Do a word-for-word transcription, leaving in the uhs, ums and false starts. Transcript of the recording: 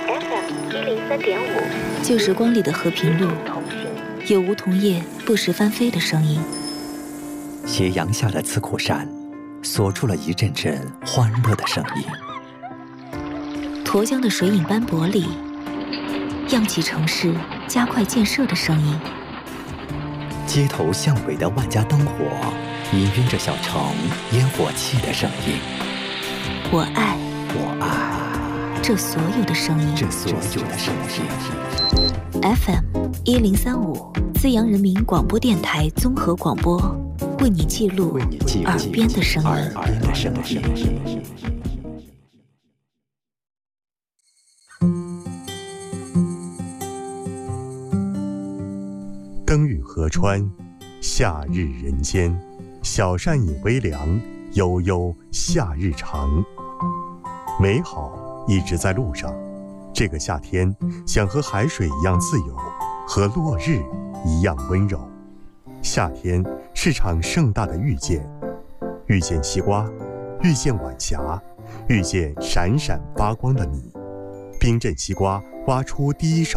F M 一零三点五， 旧时光里的和平路，有梧桐叶不时翻飞的声音。 斜阳下的刺口山，锁住了一阵阵欢乐的声音。 沱江的水影斑驳里，漾起城市加快建设的声音。 街头巷尾的万家灯火，氤氲着小城烟火气的声音。 我爱， 我爱这所有的声音， 这所有的声音。 F M 一零三五，资阳人民广播电台综合广播，为你记录耳边的声音。 耳边的声音。 灯雨河川，夏日人间，小扇饮微凉，悠悠夏日长。美好一直在路上，这个夏天想和海水一样自由，和落日一样温柔。夏天是场盛大的遇见，遇见西瓜，遇见晚霞，遇见闪闪发光的你。冰镇西瓜挖出第一勺